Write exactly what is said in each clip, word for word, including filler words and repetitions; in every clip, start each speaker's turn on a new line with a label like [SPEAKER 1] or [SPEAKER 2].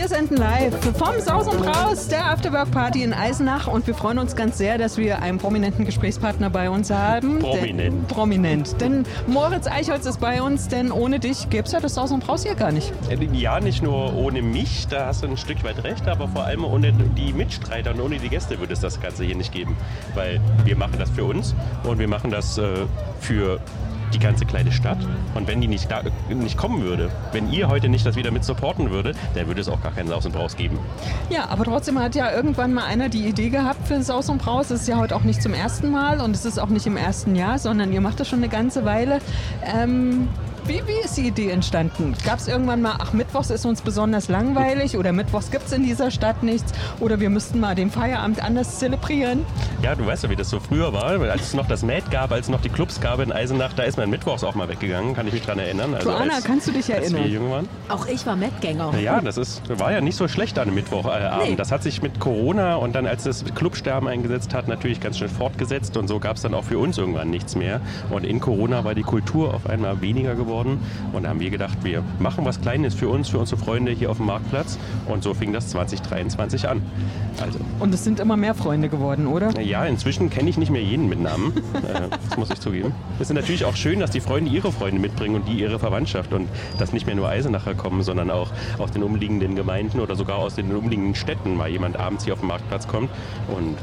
[SPEAKER 1] Wir senden live vom Saus und Braus, der Afterwork-Party in Eisenach, und wir freuen uns ganz sehr, dass wir einen prominenten Gesprächspartner bei uns haben.
[SPEAKER 2] Prominent.
[SPEAKER 1] Denn, prominent. Denn Moritz Eichholz ist bei uns, denn ohne dich gäbe es ja das Saus und Braus hier gar nicht.
[SPEAKER 2] Ja, nicht nur ohne mich, da hast du ein Stück weit recht, aber vor allem ohne die Mitstreiter und ohne die Gäste würde es das Ganze hier nicht geben. Weil wir machen das für uns und wir machen das äh, für die ganze kleine Stadt. Und wenn die nicht, da, nicht kommen würde, wenn ihr heute nicht das wieder mit supporten würdet, dann würde es auch gar keinen Saus und Braus geben.
[SPEAKER 1] Ja, aber trotzdem hat ja irgendwann mal einer die Idee gehabt für Saus und Braus. Es ist ja heute auch nicht zum ersten Mal und es ist auch nicht im ersten Jahr, sondern ihr macht das schon eine ganze Weile. Ähm, wie, wie ist die Idee entstanden? Gab es irgendwann mal, ach, Mittwochs ist uns besonders langweilig oder Mittwochs gibt es in dieser Stadt nichts oder wir müssten mal den Feierabend anders zelebrieren?
[SPEAKER 2] Ja, du weißt ja, wie das so früher war, als es noch das M A D gab, als es noch die Clubs gab in Eisenach, da ist man Mittwochs auch mal weggegangen, kann ich mich dran erinnern. Also
[SPEAKER 1] Joanna,
[SPEAKER 2] als,
[SPEAKER 1] kannst du dich erinnern?
[SPEAKER 2] Als wir jung waren.
[SPEAKER 3] Auch ich war M A D-Gänger.
[SPEAKER 2] Ja, das ist, war ja nicht so schlecht an einem Mittwochabend. Nee. Das hat sich mit Corona und dann, als das Clubsterben eingesetzt hat, natürlich ganz schnell fortgesetzt und so gab es dann auch für uns irgendwann nichts mehr. Und in Corona war die Kultur auf einmal weniger geworden und da haben wir gedacht, wir machen was Kleines für uns, für unsere Freunde hier auf dem Marktplatz und so fing das zwanzig dreiundzwanzig an. Also.
[SPEAKER 1] Und es sind immer mehr Freunde geworden, oder?
[SPEAKER 2] Ja, inzwischen kenne ich nicht mehr jeden mit Namen, das muss ich zugeben. Es ist natürlich auch schön, dass die Freunde ihre Freunde mitbringen und die ihre Verwandtschaft und dass nicht mehr nur Eisenacher kommen, sondern auch aus den umliegenden Gemeinden oder sogar aus den umliegenden Städten mal jemand abends hier auf den Marktplatz kommt und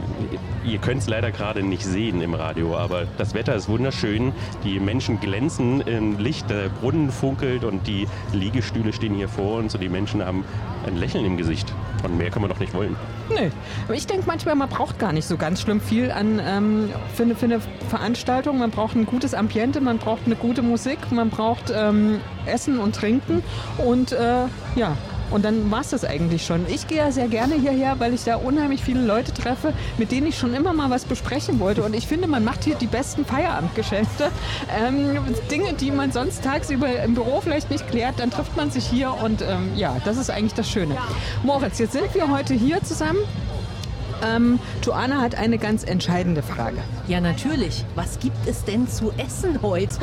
[SPEAKER 2] ihr könnt es leider gerade nicht sehen im Radio, aber das Wetter ist wunderschön. Die Menschen glänzen im Licht, der Brunnen funkelt und die Liegestühle stehen hier vor uns und die Menschen haben ein Lächeln im Gesicht. Und mehr können wir doch nicht wollen.
[SPEAKER 1] Nö, aber ich denke manchmal, man braucht gar nicht so ganz schlimm viel an, ähm, für, eine, für eine Veranstaltung. Man braucht ein gutes Ambiente, man braucht eine gute Musik, man braucht ähm, Essen und Trinken und äh, ja. Und dann war es das eigentlich schon. Ich gehe ja sehr gerne hierher, weil ich da unheimlich viele Leute treffe, mit denen ich schon immer mal was besprechen wollte. Und ich finde, man macht hier die besten Feierabendgeschäfte. Ähm, Dinge, die man sonst tagsüber im Büro vielleicht nicht klärt, dann trifft man sich hier und ähm, ja, das ist eigentlich das Schöne. Moritz, jetzt sind wir heute hier zusammen. Ähm, Joanna hat eine ganz entscheidende Frage.
[SPEAKER 3] Ja, natürlich. Was gibt es denn zu essen heute?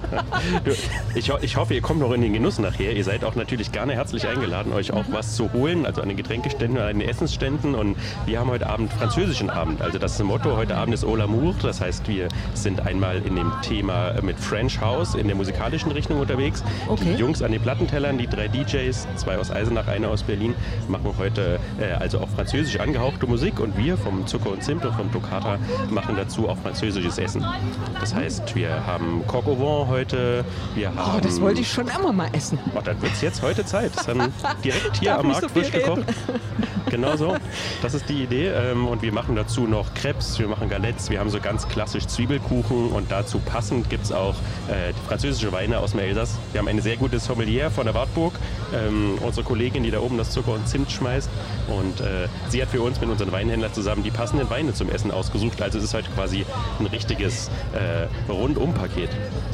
[SPEAKER 2] ich, ho- ich hoffe, ihr kommt noch in den Genuss nachher. Ihr seid auch natürlich gerne herzlich eingeladen, euch auch was zu holen, also an den Getränkeständen, an den Essensständen. Und wir haben heute Abend französischen Abend. Also das Motto heute Abend ist Au l'amour. Das heißt, wir sind einmal in dem Thema mit French House in der musikalischen Richtung unterwegs.
[SPEAKER 1] Okay.
[SPEAKER 2] Die Jungs an den Plattentellern, die drei D Js, zwei aus Eisenach, einer aus Berlin, machen heute äh, also auch französisch angehauchte Musik. Und wir vom Zucker und Zimt und vom Toccata machen dazu auch französisches Essen. Das heißt, wir haben Coq au vin heute, wir haben...
[SPEAKER 1] Oh, das wollte ich schon immer mal essen.
[SPEAKER 2] Oh, dann wird es jetzt heute Zeit. Das ist dann direkt hier
[SPEAKER 1] Darf
[SPEAKER 2] am
[SPEAKER 1] nicht
[SPEAKER 2] Markt
[SPEAKER 1] so viel
[SPEAKER 2] frisch gekocht. Genau so. Das ist die Idee. Und wir machen dazu noch Crepes, wir machen Galettes, wir haben so ganz klassisch Zwiebelkuchen und dazu passend gibt es auch äh, französische Weine aus dem Elsass. Wir haben eine sehr gute Sommelier von der Wartburg, ähm, unsere Kollegin, die da oben das Zucker und Zimt schmeißt. Und äh, sie hat für uns mit unseren Weinhändlern zusammen die passenden Weine zum Essen ausgesucht. Also es ist heute quasi ein richtiges äh, Rundum-Paket.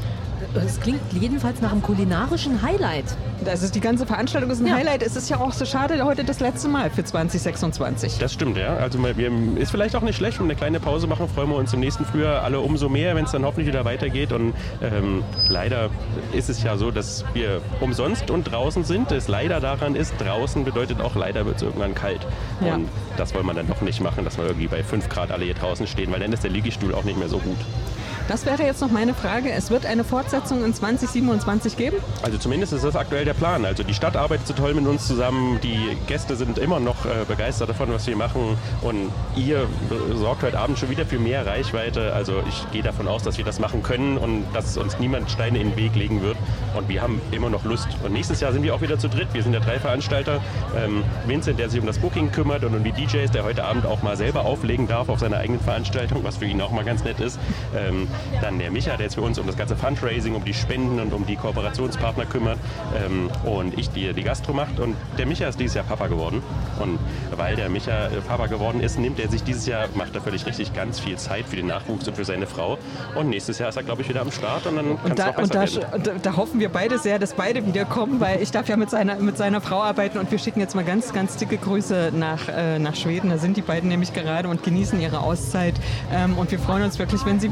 [SPEAKER 3] Es klingt jedenfalls nach einem kulinarischen Highlight.
[SPEAKER 1] Das ist die ganze Veranstaltung ist ein
[SPEAKER 3] Ja.
[SPEAKER 1] Highlight. Es ist ja auch so schade, heute das letzte Mal für zwanzig sechsundzwanzig.
[SPEAKER 2] Das stimmt, ja. Also wir, ist vielleicht auch nicht schlecht, wenn wir eine kleine Pause machen, freuen wir uns im nächsten Frühjahr alle umso mehr, wenn es dann hoffentlich wieder weitergeht. Und ähm, leider ist es ja so, dass wir umsonst und draußen sind. Das leider daran ist, draußen bedeutet auch, leider wird es irgendwann kalt.
[SPEAKER 1] Ja.
[SPEAKER 2] Und das wollen wir dann doch nicht machen, dass wir irgendwie bei fünf Grad alle hier draußen stehen, weil dann ist der Liegestuhl auch nicht mehr so gut.
[SPEAKER 1] Das wäre jetzt noch meine Frage. Es wird eine Fortsetzung in zwanzig siebenundzwanzig geben?
[SPEAKER 2] Also zumindest ist das aktuell der Plan. Also die Stadt arbeitet so toll mit uns zusammen, die Gäste sind immer noch äh, begeistert davon, was wir machen und ihr sorgt heute Abend schon wieder für mehr Reichweite. Also ich gehe davon aus, dass wir das machen können und dass uns niemand Steine in den Weg legen wird und wir haben immer noch Lust. Und nächstes Jahr sind wir auch wieder zu dritt. Wir sind ja drei Veranstalter. Ähm, Vincent, der sich um das Booking kümmert und um die D Js, der heute Abend auch mal selber auflegen darf auf seiner eigenen Veranstaltung, was für ihn auch mal ganz nett ist. Ähm, Dann der Micha, der jetzt für uns um das ganze Fundraising, um die Spenden und um die Kooperationspartner kümmert. Ähm, und ich, die die Gastro macht. Und der Micha ist dieses Jahr Papa geworden. Und weil der Micha äh, Papa geworden ist, nimmt er sich dieses Jahr, macht er völlig richtig, ganz viel Zeit für den Nachwuchs und für seine Frau. Und nächstes Jahr ist er, glaube ich, wieder am Start. Und dann kann
[SPEAKER 1] Und,
[SPEAKER 2] es
[SPEAKER 1] da,
[SPEAKER 2] noch besser
[SPEAKER 1] und da,
[SPEAKER 2] werden.
[SPEAKER 1] und da, da hoffen wir beide sehr, dass beide wiederkommen, weil ich darf ja mit seiner, mit seiner Frau arbeiten und wir schicken jetzt mal ganz, ganz dicke Grüße nach, äh, nach Schweden. Da sind die beiden nämlich gerade und genießen ihre Auszeit. Ähm, und wir freuen uns wirklich, wenn sie wiederkommen.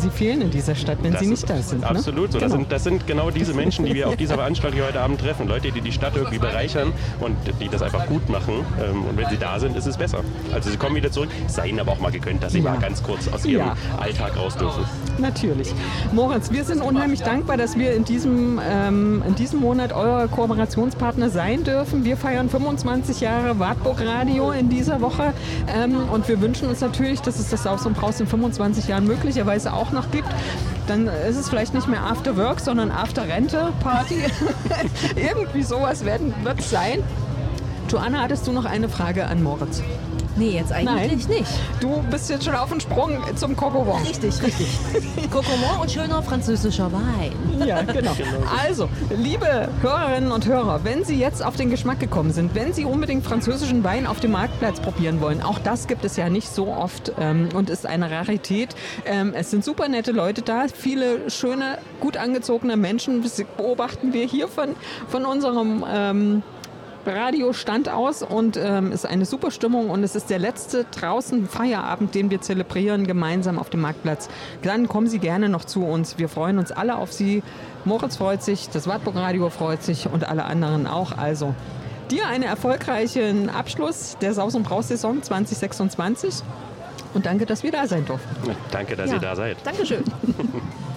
[SPEAKER 1] sie fehlen in dieser Stadt, wenn
[SPEAKER 2] Das
[SPEAKER 1] sie
[SPEAKER 2] ist
[SPEAKER 1] nicht da sind. Ne?
[SPEAKER 2] Absolut so.
[SPEAKER 1] Genau.
[SPEAKER 2] Das, sind, das sind genau diese Menschen, die wir auf dieser Veranstaltung heute Abend treffen. Leute, die die Stadt irgendwie bereichern und die das einfach gut machen. Ähm, und wenn sie da sind, ist es besser. Also sie kommen wieder zurück. Es sei ihnen aber auch mal gegönnt, dass sie
[SPEAKER 1] Ja.
[SPEAKER 2] mal ganz kurz aus ihrem
[SPEAKER 1] Ja.
[SPEAKER 2] Alltag raus dürfen.
[SPEAKER 1] Natürlich. Moritz, wir sind unheimlich dankbar, dass wir in diesem, ähm, in diesem Monat euer Kooperationspartner sein dürfen. Wir feiern fünfundzwanzig Jahre Wartburg Radio in dieser Woche ähm, und wir wünschen uns natürlich, dass es das Saus und Braus in fünfundzwanzig Jahren möglicherweise auch noch gibt. Dann ist es vielleicht nicht mehr After Work, sondern After Rente Party. Irgendwie sowas wird es sein. Joanna, hattest du noch eine Frage an Moritz?
[SPEAKER 3] Nee, jetzt eigentlich
[SPEAKER 1] Nein.
[SPEAKER 3] nicht.
[SPEAKER 1] Du bist jetzt schon auf dem Sprung zum Cocobon.
[SPEAKER 3] Richtig, richtig. Cocomont und schöner französischer Wein.
[SPEAKER 1] Ja, genau. Also, liebe Hörerinnen und Hörer, wenn Sie jetzt auf den Geschmack gekommen sind, wenn Sie unbedingt französischen Wein auf dem Marktplatz probieren wollen, auch das gibt es ja nicht so oft ähm, und ist eine Rarität. Ähm, es sind super nette Leute da, viele schöne, gut angezogene Menschen. Das beobachten wir hier von, von unserem Ähm, Radiostand aus und ähm, ist eine super Stimmung und es ist der letzte draußen Feierabend, den wir zelebrieren, gemeinsam auf dem Marktplatz. Dann kommen Sie gerne noch zu uns. Wir freuen uns alle auf Sie. Moritz freut sich, das Wartburg Radio freut sich und alle anderen auch. Also dir einen erfolgreichen Abschluss der Saus- und Braus-Saison zwanzig sechsundzwanzig und danke, dass wir da sein durften.
[SPEAKER 2] Danke, dass
[SPEAKER 3] Ja.
[SPEAKER 2] ihr da seid.
[SPEAKER 3] Dankeschön.